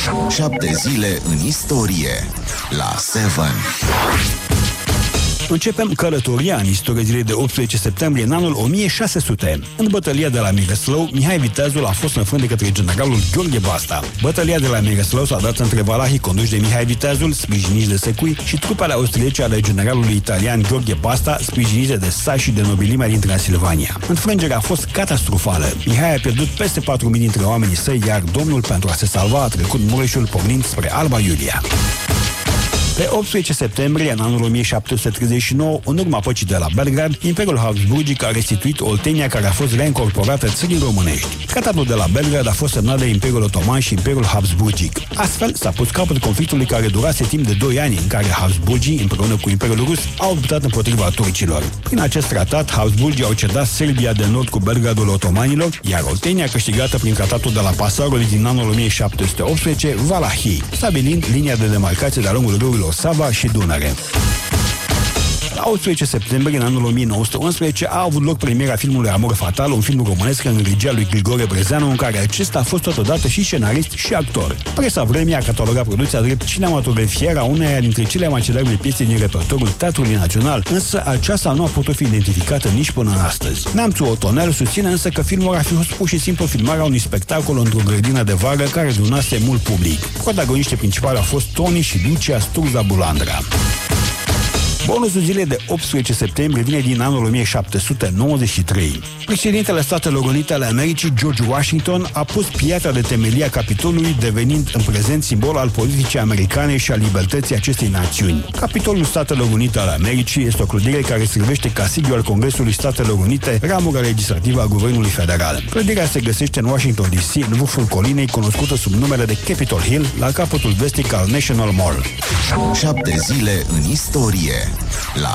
7 zile în istorie la 7. Începem călătoria în istorie zilei de 18 septembrie în anul 1600. În bătălia de la Mireslău, Mihai Viteazul a fost înfrânt de către generalul Gheorghe Basta. Bătălia de la Mireslău s-a dat între valahii conduși de Mihai Viteazul, sprijiniți de secui, și trupele austriece ale generalului italian Gheorghe Basta, sprijinite de sași și de nobilimea din Transilvania. Înfrângerea a fost catastrofală. Mihai a pierdut peste 4.000 dintre oamenii săi, iar domnul, pentru a se salva, a trecut Mureșul pornind spre Alba Iulia. Pe 18 septembrie, în anul 1739, în urma păcii de la Belgrad, Imperiul Habsburgic a restituit Oltenia, care a fost reîncorporată țării românești. Tratatul de la Belgrad a fost semnat de Imperiul Otoman și Imperiul Habsburgic. Astfel, s-a pus capăt conflictului care durase timp de 2 ani, în care Habsburgii, împreună cu Imperiul Rus, au luptat împotriva turcilor. Prin acest tratat, Habsburgii au cedat Serbia de nord cu Belgradul otomanilor, iar Oltenia, câștigată prin tratatul de la Pasarului din anul 1718, Valahii, stabilind linia de demarcație de-a lungul râului Sava și Dunăre. La 18 septembrie, în anul 1911, a avut loc premiera filmului Amor Fatal, un film românesc în regia lui Grigore Brezeanu, în care acesta a fost totodată și scenarist și actor. Presa vremii a catalogat producția drept cinematografiera uneia dintre cele mai celebre piese din repertoriul Teatrului Național, însă aceasta nu a putut fi identificată nici până astăzi. Neamțu Otonel susține însă că filmul ar fi fost pur și simplu filmarea unui spectacol într-o grădină de vară care adunase mult public. Protagoniștii principali au fost Tony și Lucia Sturza Bulandra. Bonusul zilei de 18 septembrie vine din anul 1793. Președintele Statelor Unite ale Americii, George Washington, a pus piatra de temelie a Capitolului, devenind în prezent simbol al politicii americane și a libertății acestei națiuni. Capitolul Statelor Unite ale Americii este o clădire care servește ca sigiu al Congresului Statelor Unite, ramura legislativă a Guvernului Federal. Clădirea se găsește în Washington DC, în vârful colinei, cunoscută sub numele de Capitol Hill, la capătul vestic al National Mall. 7 zile în istorie